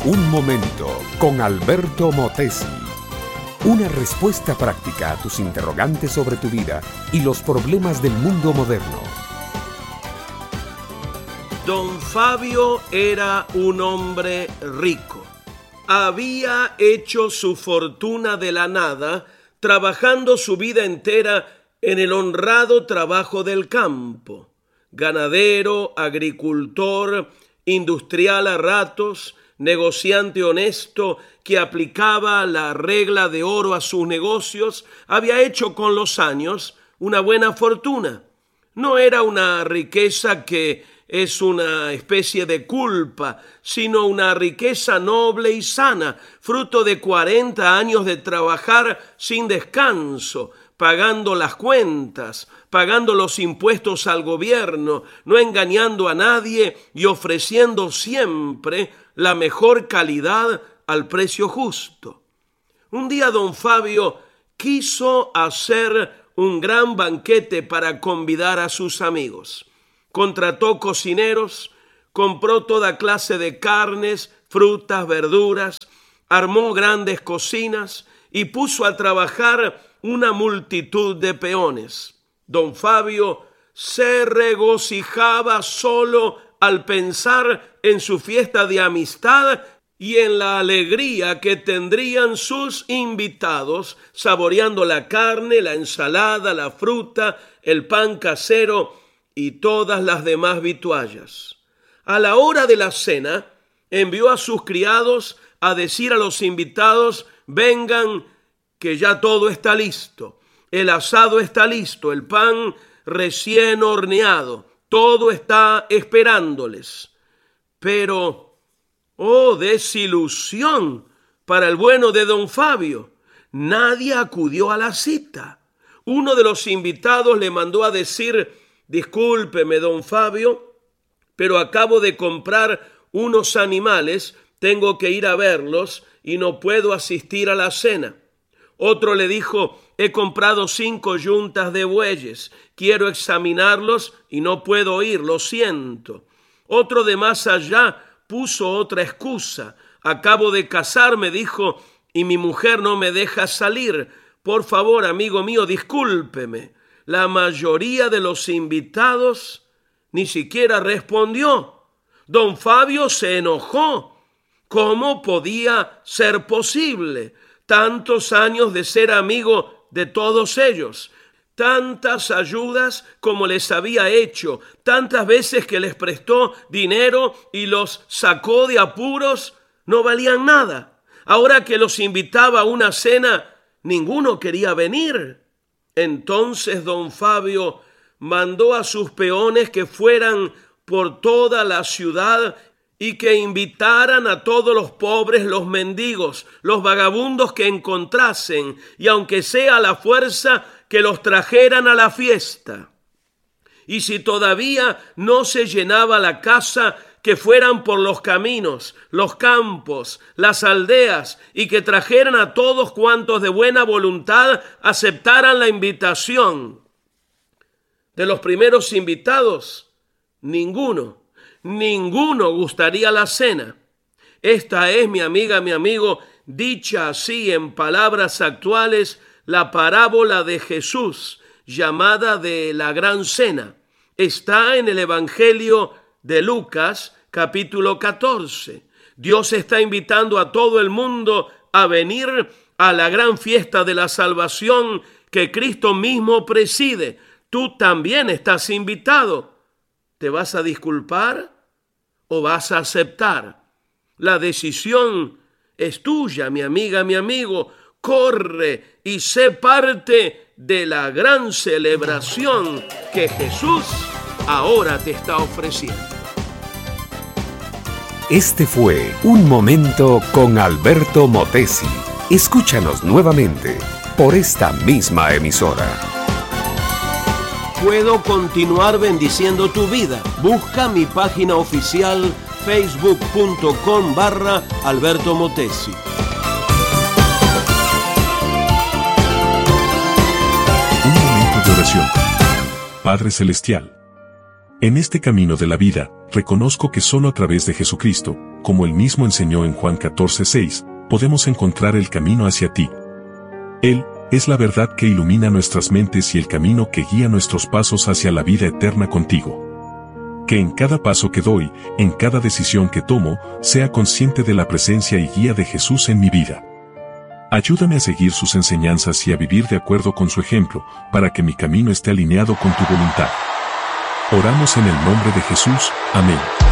Un momento con Alberto Motesi. Una respuesta práctica a tus interrogantes sobre tu vida y los problemas del mundo moderno. Don Fabio era un hombre rico. Había hecho su fortuna de la nada, trabajando su vida entera en el honrado trabajo del campo. Ganadero, agricultor, industrial a ratos, negociante honesto que aplicaba la regla de oro a sus negocios, había hecho con los años una buena fortuna. No era una riqueza que es una especie de culpa, sino una riqueza noble y sana, fruto de 40 años de trabajar sin descanso, pagando las cuentas, pagando los impuestos al gobierno, no engañando a nadie y ofreciendo siempre la mejor calidad al precio justo. Un día don Fabio quiso hacer un gran banquete para convidar a sus amigos. Contrató cocineros, compró toda clase de carnes, frutas, verduras, armó grandes cocinas y puso a trabajar una multitud de peones. Don Fabio se regocijaba solo al pensar en su fiesta de amistad y en la alegría que tendrían sus invitados saboreando la carne, la ensalada, la fruta, el pan casero y todas las demás vituallas. A la hora de la cena, envió a sus criados a decir a los invitados: vengan, que ya todo está listo. El asado está listo, el pan recién horneado, todo está esperándoles. Pero, oh, desilusión para el bueno de don Fabio. Nadie acudió a la cita. Uno de los invitados le mandó a decir: discúlpeme, don Fabio, pero acabo de comprar unos animales, tengo que ir a verlos y no puedo asistir a la cena. Otro le dijo: he comprado 5 yuntas de bueyes, quiero examinarlos y no puedo ir, lo siento. Otro de más allá puso otra excusa: acabo de casarme, dijo, y mi mujer no me deja salir. Por favor, amigo mío, discúlpeme. La mayoría de los invitados ni siquiera respondió. Don Fabio se enojó. ¿Cómo podía ser posible? Tantos años de ser amigo de todos ellos, tantas ayudas como les había hecho, tantas veces que les prestó dinero y los sacó de apuros, no valían nada. Ahora que los invitaba a una cena, ninguno quería venir. Entonces don Fabio mandó a sus peones que fueran por toda la ciudad y que invitaran a todos los pobres, los mendigos, los vagabundos que encontrasen, y aunque sea a la fuerza, que los trajeran a la fiesta. Y si todavía no se llenaba la casa, que fueran por los caminos, los campos, las aldeas, y que trajeran a todos cuantos de buena voluntad aceptaran la invitación. De los primeros invitados, ninguno gustaría la cena. Esta es, mi amiga, mi amigo, dicha así en palabras actuales, la parábola de Jesús, llamada de la Gran Cena. Está en el Evangelio de Lucas, capítulo 14. Dios está invitando a todo el mundo a venir a la gran fiesta de la salvación que Cristo mismo preside. Tú también estás invitado. ¿Te vas a disculpar o vas a aceptar? La decisión es tuya, mi amiga, mi amigo. Corre y sé parte de la gran celebración que Jesús ahora te está ofreciendo. Este fue Un Momento con Alberto Motesi. Escúchanos nuevamente por esta misma emisora. Puedo continuar bendiciendo tu vida. Busca mi página oficial facebook.com/Alberto Motesi. Un momento de oración. Padre Celestial, en este camino de la vida, reconozco que solo a través de Jesucristo como Él mismo enseñó en Juan 14:6, podemos encontrar el camino hacia ti. Él es la verdad que ilumina nuestras mentes y el camino que guía nuestros pasos hacia la vida eterna contigo. Que en cada paso que doy, en cada decisión que tomo, sea consciente de la presencia y guía de Jesús en mi vida. Ayúdame a seguir sus enseñanzas y a vivir de acuerdo con su ejemplo, para que mi camino esté alineado con tu voluntad. Oramos en el nombre de Jesús. Amén.